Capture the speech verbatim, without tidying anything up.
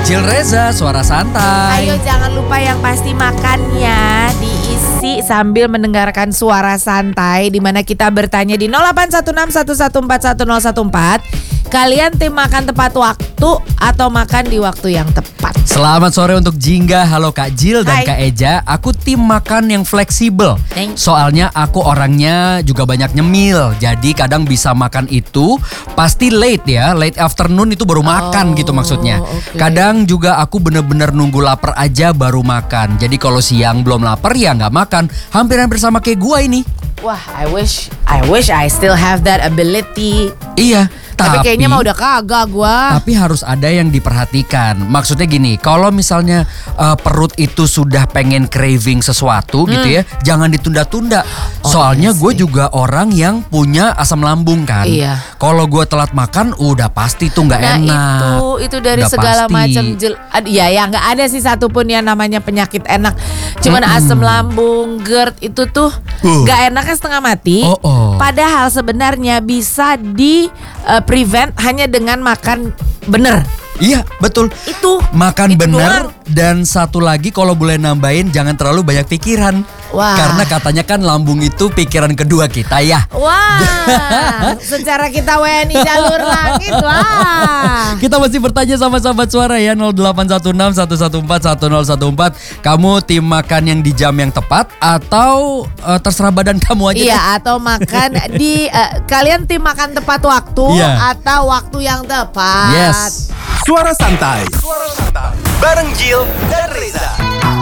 Jil Reza, suara santai. Ayo jangan lupa yang pasti makannya diisi sambil mendengarkan suara santai, di mana kita bertanya di nol delapan satu enam satu satu empat satu nol satu empat. Kalian tim makan tepat waktu atau makan di waktu yang tepat? Selamat sore untuk Jingga, halo Kak Jil dan Hai. Kak Eja. Aku tim makan yang fleksibel. Thank- Soalnya aku orangnya juga banyak nyemil. Jadi kadang bisa makan itu pasti late ya, late afternoon itu baru makan Oh, gitu maksudnya. oke. Kadang juga aku bener-bener nunggu lapar aja baru makan. Jadi kalau siang belum lapar ya nggak makan. Hampir-hampir sama kayak gua ini. Wah, I wish I wish I still have that ability. Iya. Tapi, kayaknya mah udah kagak gua. Tapi harus ada yang diperhatikan. Maksudnya gini, kalau misalnya uh, perut itu sudah pengen craving sesuatu Hmm. gitu ya, jangan ditunda-tunda. Oh, Soalnya iya gue sih. juga orang yang punya asam lambung kan. Iya. Kalau gue telat makan, udah pasti tuh nggak Nah enak. itu itu dari Udah segala pasti. macam jel- ad- ya ya nggak ada sih satupun yang namanya penyakit enak. Cuman Mm-mm. asam lambung, GERD itu tuh Uh. nggak enaknya setengah mati. Oh, oh. Padahal sebenarnya bisa di uh, prevent hanya dengan makan bener. Iya, betul. Itu Makan itu bener doang. dan satu lagi kalau boleh nambahin jangan terlalu banyak pikiran. Wah. Karena katanya kan lambung itu pikiran kedua kita ya. Wah, secara kita W N I jalur langit, wah. Kita masih bertanya sama sahabat suara ya nol delapan satu enam satu satu empat satu nol satu empat. Kamu tim makan yang di jam yang tepat atau eh, terserah badan kamu aja deh. Iya, atau makan di eh, kalian tim makan tepat waktu Iya. atau waktu yang tepat. Yes. Suara santai. Suara santai. Bareng Jill dan Reza.